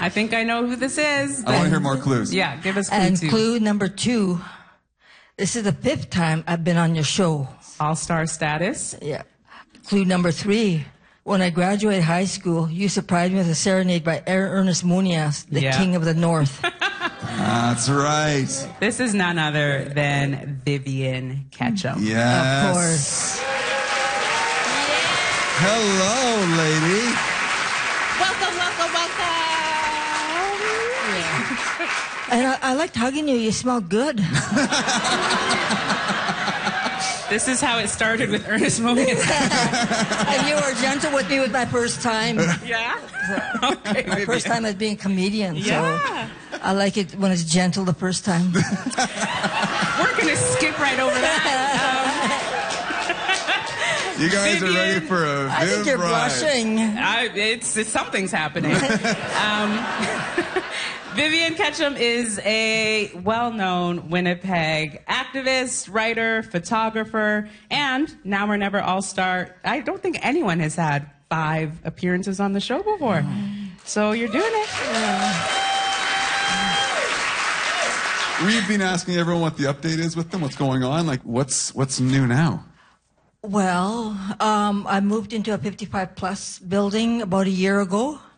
I think I know who this is. I want to hear more clues. Yeah, give us clue And two. clue number 2, this is the 5th time I've been on your show. All-star status. Yeah. Clue number 3, when I graduated high school, you surprised me with a serenade by Ernest Munoz, the King of the North. That's right. This is none other than Vivian Ketchum. Yes. Of course. Hello, lady. Welcome. And I liked hugging you. You smell good. This is how it started with Ernest Munoz. And you were gentle with me with my first time. Yeah? Okay, My first time as being a comedian. Yeah. So I like it when it's gentle the first time. We're going to skip right over that. You guys Vivian, are ready for a I think you're ride. blushing. It's something's happening. Vivian Ketchum is a well-known Winnipeg activist, writer, photographer, and Now or Never All-Star. I don't think anyone has had 5 appearances on the show before. So you're doing it. We've been asking everyone what the update is with them, what's going on, like what's new now? Well, I moved into a 55-plus building about a year ago.